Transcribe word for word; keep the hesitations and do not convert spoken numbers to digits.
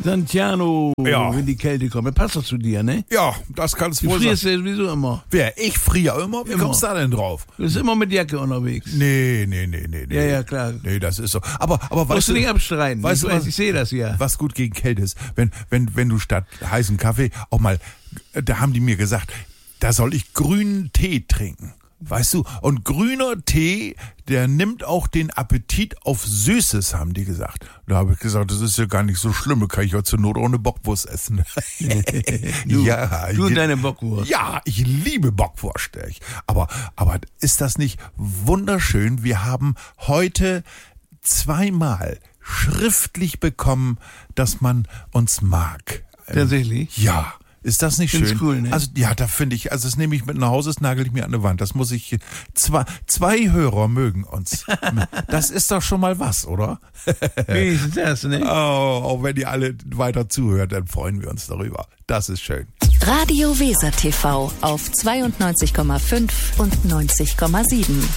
Santiano, Ja. wenn die Kälte kommt. Das passt doch zu dir, ne? Ja, das kann's Du wohl frierst sein. ja sowieso immer. Wer? Ich friere immer? Wie Immer. kommst du da denn drauf? Du bist immer mit Jacke unterwegs. Nee, nee, nee, nee, nee. Ja, ja, klar. Nee, das ist so. Aber, aber Musst weißt du du, nicht abstreiten. weißt ich du weiß, was- ich sehe das ja. was gut gegen Kälte ist? Wenn, wenn, wenn du statt heißen Kaffee auch mal, da haben die mir gesagt, da soll ich grünen Tee trinken. Weißt du? Und grüner Tee, der nimmt auch den Appetit auf Süßes, haben die gesagt. Da habe ich gesagt, das ist ja gar nicht so schlimm, kann ich ja zur Not auch eine Bockwurst essen. Du, ja, du und ich- deine Bockwurst. Ja, ich liebe Bockwurst. echt. Aber, aber ist das nicht wunderschön? Wir haben heute zweimal schriftlich bekommen, dass man uns mag. Ähm, Tatsächlich? Ja. Ist das nicht Find's schön? cool, ne? Also ja, da finde ich, also das nehme ich mit nach Hause, das nagel ich mir an die Wand. Das muss ich, zwei, zwei Hörer mögen uns. Das ist doch schon mal was, oder? Wenigstens das, ne? Oh, auch wenn ihr alle weiter zuhört, dann freuen wir uns darüber. Das ist schön. Radio Weser T V auf zweiundneunzig Komma fünf und neunzig Komma sieben.